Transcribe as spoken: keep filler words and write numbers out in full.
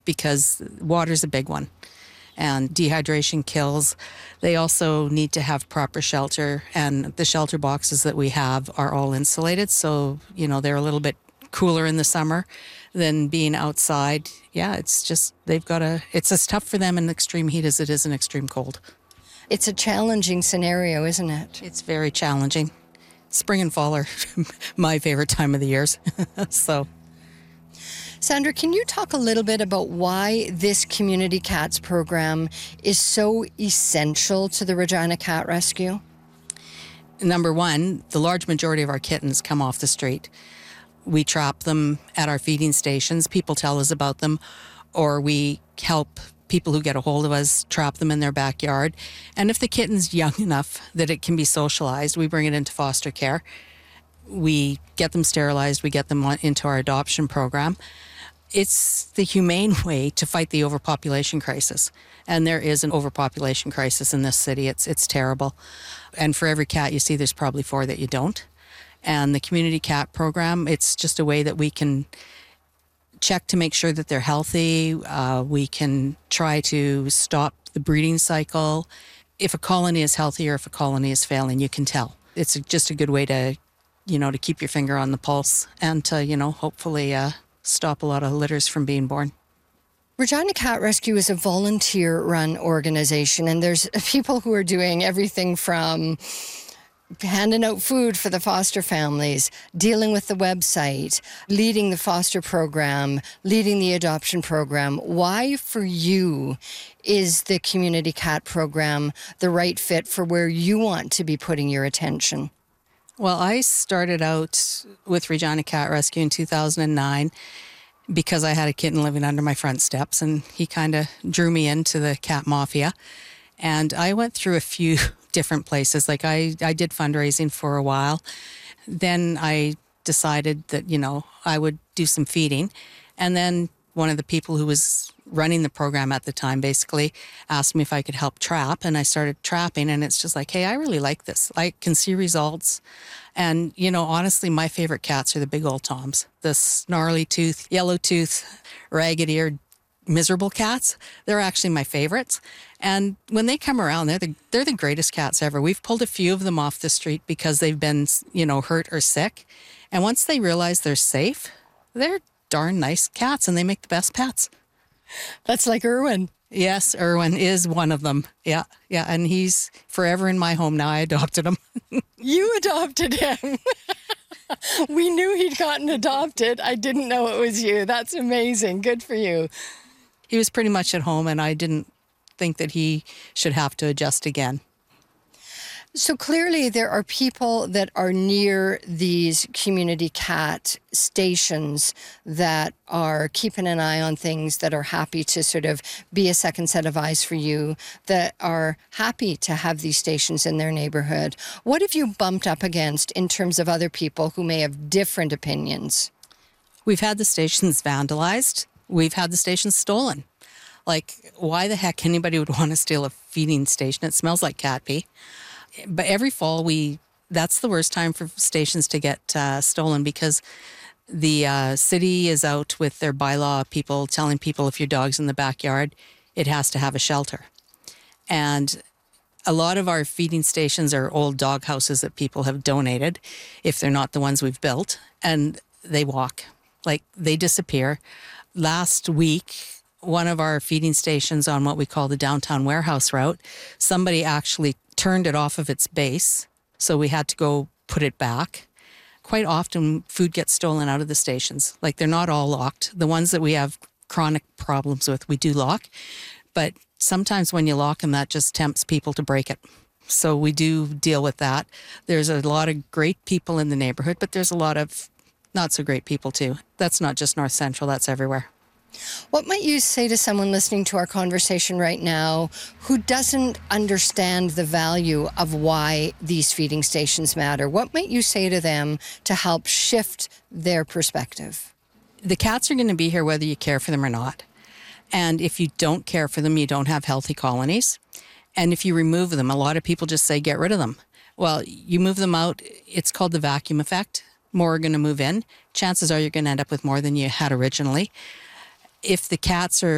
because water's a big one. And dehydration kills. They also need to have proper shelter, and the shelter boxes that we have are all insulated, so, you know, they're a little bit cooler in the summer than being outside. Yeah, it's just, they've got to, it's as tough for them in extreme heat as it is in extreme cold. It's a challenging scenario, isn't it? It's very challenging. Spring and fall are my favorite time of the years. So, Sandra, can you talk a little bit about why this Community Cats program is so essential to the Regina Cat Rescue? Number one, the large majority of our kittens come off the street. We trap them at our feeding stations. People tell us about them, or we help people who get a hold of us trap them in their backyard. And if the kitten's young enough that it can be socialized, we bring it into foster care. We get them sterilized. We get them into our adoption program. It's the humane way to fight the overpopulation crisis. And there is an overpopulation crisis in this city. It's it's terrible. And for every cat you see, there's probably four that you don't. And the Community Cat program, it's just a way that we can check to make sure that they're healthy. Uh, we can try to stop the breeding cycle. If a colony is healthy or if a colony is failing, you can tell. It's just a good way to, you know, to keep your finger on the pulse and to, you know, hopefully uh, stop a lot of litters from being born. Regina Cat Rescue is a volunteer-run organization, and there's people who are doing everything from handing out food for the foster families, dealing with the website, leading the foster program, leading the adoption program. Why, for you, is the Community Cat program the right fit for where you want to be putting your attention? Well, I started out with Regina Cat Rescue in two thousand nine because I had a kitten living under my front steps, and he kind of drew me into the cat mafia. And I went through a few different places. Like I, I did fundraising for a while. Then I decided that, you know, I would do some feeding. And then one of the people who was running the program at the time basically asked me if I could help trap, and I started trapping, and it's just like, hey, I really like this. I can see results. And, you know, honestly, my favorite cats are the big old toms, the snarly tooth, yellow tooth, ragged eared, miserable cats. They're actually my favorites. And when they come around, they're the, they're the greatest cats ever. We've pulled a few of them off the street because they've been, you know, hurt or sick. And once they realize they're safe, they're darn nice cats, and they make the best pets. That's like Irwin. Yes, Irwin is one of them. Yeah, yeah, and he's forever in my home now. I adopted him. You adopted him. We knew he'd gotten adopted. I didn't know it was you. That's amazing. Good for you. He was pretty much at home, and I didn't think that he should have to adjust again. So clearly there are people that are near these community cat stations that are keeping an eye on things, that are happy to sort of be a second set of eyes for you, that are happy to have these stations in their neighborhood. What have you bumped up against in terms of other people who may have different opinions? We've had the stations vandalized. We've had the stations stolen. Like, why the heck anybody would want to steal a feeding station? It smells like cat pee. But every fall, we that's the worst time for stations to get uh, stolen, because the uh, city is out with their bylaw people telling people if your dog's in the backyard, it has to have a shelter. And a lot of our feeding stations are old dog houses that people have donated, if they're not the ones we've built, and they walk. Like, they disappear. Last week, one of our feeding stations on what we call the downtown warehouse route, somebody actually turned it off of its base, so we had to go put it back. Quite often, food gets stolen out of the stations. Like, they're not all locked. The ones that we have chronic problems with, we do lock. But sometimes when you lock them, that just tempts people to break it. So we do deal with that. There's a lot of great people in the neighborhood, but there's a lot of not so great people too. That's not just North Central, that's everywhere. What might you say to someone listening to our conversation right now who doesn't understand the value of why these feeding stations matter? What might you say to them to help shift their perspective? The cats are going to be here whether you care for them or not. And if you don't care for them, you don't have healthy colonies. And if you remove them, a lot of people just say, get rid of them. Well, you move them out, it's called the vacuum effect. More are going to move in. Chances are you're going to end up with more than you had originally. If the cats are